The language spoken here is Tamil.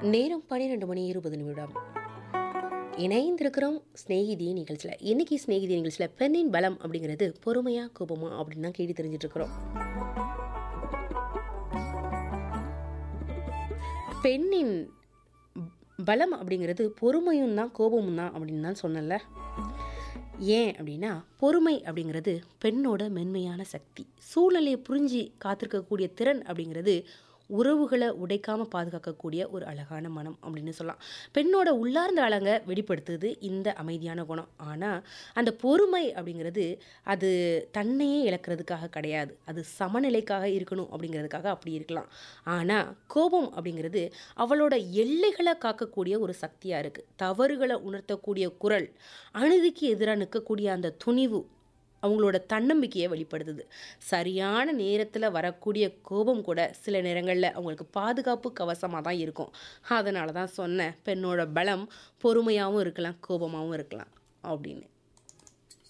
நேரம் 12 மணி 20 நிமிடம். இணைந்திருக்கிறோம் ஸ்நேகிதி நிகழ்ச்சியில். இன்னைக்கு ஸ்நேகிதி நிகழ்ச்சியில் பெண்ணின் பலம் அப்படிங்கிறது பொறுமையா கோபமா அப்படின்னு தான் கேட்டு தெரிஞ்சிட்டு இருக்கிறோம். பெண்ணின் பலம் அப்படிங்கிறது பொறுமையும் தான் கோபமும் தான் அப்படின்னு தான் சொன்னல. ஏன் அப்படின்னா பொறுமை அப்படிங்கிறது பெண்ணோட மென்மையான சக்தி. சூழ்நிலையை புரிஞ்சு காத்திருக்கக்கூடிய திறன் அப்படிங்கிறது உறவுகளை உடைக்காமல் பாதுகாக்கக்கூடிய ஒரு அழகான மனம் அப்படின்னு சொல்லலாம். பெண்ணோட உள்ளார்ந்த அழகை வெளிப்படுத்துது இந்த அமைதியான குணம். ஆனால் அந்த பொறுமை அப்படிங்கிறது அது தன்னையே இழக்கிறதுக்காக கிடையாது, அது சமநிலைக்காக இருக்கணும் அப்படிங்கிறதுக்காக அப்படி இருக்கலாம். ஆனால் கோபம் அப்படிங்கிறது அவளோட எல்லைகளை காக்கக்கூடிய ஒரு சக்தியாக இருக்குது. தவறுகளை உணர்த்தக்கூடிய குரல், அநீதிக்கு எதிராக நிற்கக்கூடிய அந்த துணிவு அவங்களோட தன்னம்பிக்கையை வெளிப்படுத்துது. சரியான நேரத்தில் வரக்கூடிய கோபம் கூட சில நேரங்களில் அவங்களுக்கு பாதுகாப்பு கவசமாக தான் இருக்கும். அதனால தான் சொன்னேன், பெண்ணோட பலம் பொறுமையாகவும் இருக்கலாம், கோபமாகவும் இருக்கலாம் அப்படின்னு.